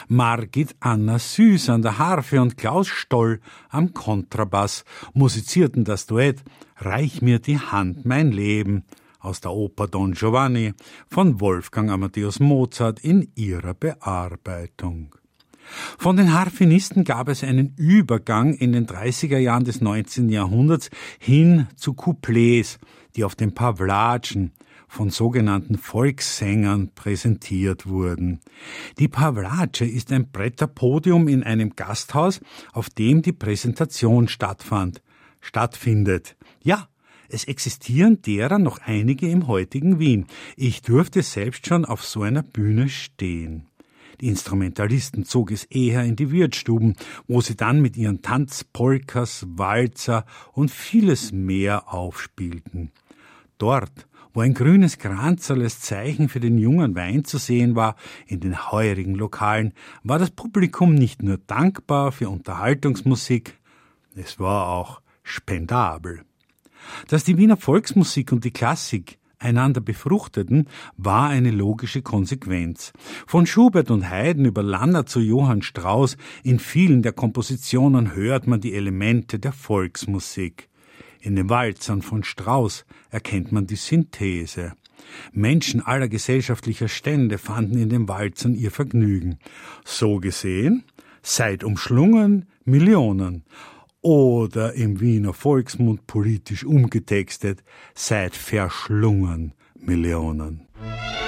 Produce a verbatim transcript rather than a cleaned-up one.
Margit Anna Süß an der Harfe und Klaus Stoll am Kontrabass musizierten das Duett »Reich mir die Hand, mein Leben« aus der Oper Don Giovanni von Wolfgang Amadeus Mozart in ihrer Bearbeitung. Von den Harfenisten gab es einen Übergang in den dreißiger Jahren des neunzehnten Jahrhunderts hin zu Couplets, die auf den Pavlatschen von sogenannten Volkssängern präsentiert wurden. Die Pavlatsche ist ein Bretterpodium in einem Gasthaus, auf dem die Präsentation stattfand, stattfindet. Ja, es existieren derer noch einige im heutigen Wien. Ich durfte selbst schon auf so einer Bühne stehen. Die Instrumentalisten zog es eher in die Wirtsstuben, wo sie dann mit ihren Tanzpolkas, Walzer und vieles mehr aufspielten. Dort, wo ein grünes Kranzerl als Zeichen für den jungen Wein zu sehen war, in den heurigen Lokalen, war das Publikum nicht nur dankbar für Unterhaltungsmusik, es war auch spendabel. Dass die Wiener Volksmusik und die Klassik einander befruchteten, war eine logische Konsequenz. Von Schubert und Haydn über Lanner zu Johann Strauss, in vielen der Kompositionen hört man die Elemente der Volksmusik. In den Walzern von Strauss erkennt man die Synthese. Menschen aller gesellschaftlicher Stände fanden in den Walzern ihr Vergnügen. So gesehen, seid umschlungen Millionen. Oder im Wiener Volksmund politisch umgetextet, seid verschlungen Millionen.